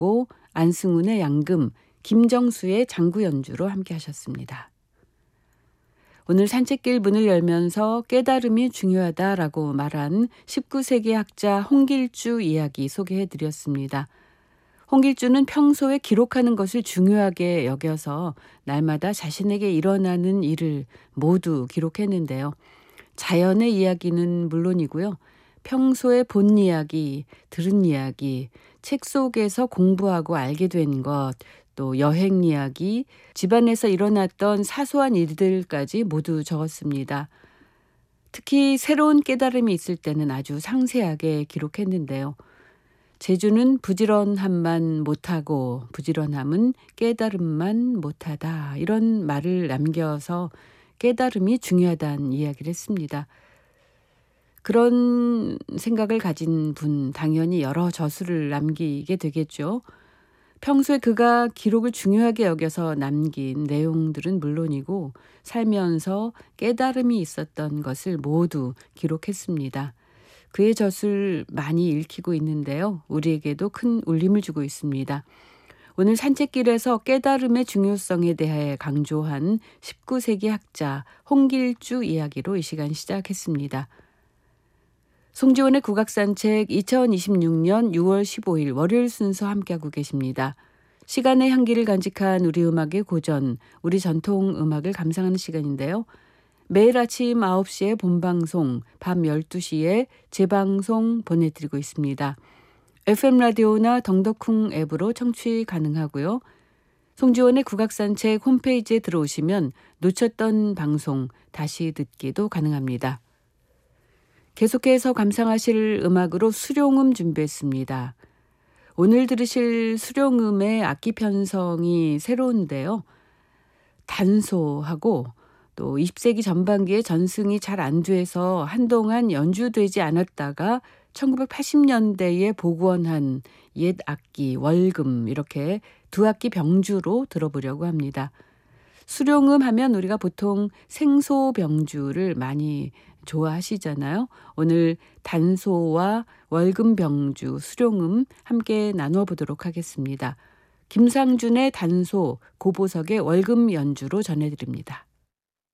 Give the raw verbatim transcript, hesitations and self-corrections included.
고 안승훈의 양금, 김정수의 장구 연주로 함께 하셨습니다. 오늘 산책길 문을 열면서 깨달음이 중요하다라고 말한 십구 세기 학자 홍길주 이야기 소개해드렸습니다. 홍길주는 평소에 기록하는 것을 중요하게 여겨서 날마다 자신에게 일어나는 일을 모두 기록했는데요. 자연의 이야기는 물론이고요. 평소에 본 이야기, 들은 이야기, 책 속에서 공부하고 알게 된 것, 또 여행 이야기, 집안에서 일어났던 사소한 일들까지 모두 적었습니다. 특히 새로운 깨달음이 있을 때는 아주 상세하게 기록했는데요. 재주는 부지런함만 못하고 부지런함은 깨달음만 못하다. 이런 말을 남겨서 깨달음이 중요하다는 이야기를 했습니다. 그런 생각을 가진 분 당연히 여러 저술을 남기게 되겠죠. 평소에 그가 기록을 중요하게 여겨서 남긴 내용들은 물론이고 살면서 깨달음이 있었던 것을 모두 기록했습니다. 그의 젖을 많이 읽히고 있는데요. 우리에게도 큰 울림을 주고 있습니다. 오늘 산책길에서 깨달음의 중요성에 대해 강조한 십구 세기 학자 홍길주 이야기로 이 시간 시작했습니다. 송지원의 국악산책 이천이십육 년 유월 십오일 월요일 순서 함께하고 계십니다. 시간의 향기를 간직한 우리 음악의 고전, 우리 전통 음악을 감상하는 시간인데요. 매일 아침 아홉 시에 본방송, 밤 열두 시에 재방송 보내드리고 있습니다. 에프엠 라디오나 덩더쿵 앱으로 청취 가능하고요. 송지원의 국악산책 홈페이지에 들어오시면 놓쳤던 방송 다시 듣기도 가능합니다. 계속해서 감상하실 음악으로 수룡음 준비했습니다. 오늘 들으실 수룡음의 악기 편성이 새로운데요. 단소하고 또 이십 세기 전반기에 전승이 잘 안 돼서 한동안 연주되지 않았다가 천구백팔십 년대에 복원한 옛 악기 월금 이렇게 두 악기 병주로 들어보려고 합니다. 수룡음 하면 우리가 보통 생소병주를 많이 좋아하시잖아요. 오늘 단소와 월금병주, 수룡음 함께 나누어 보도록 하겠습니다. 김상준의 단소, 고보석의 월금 연주로 전해드립니다.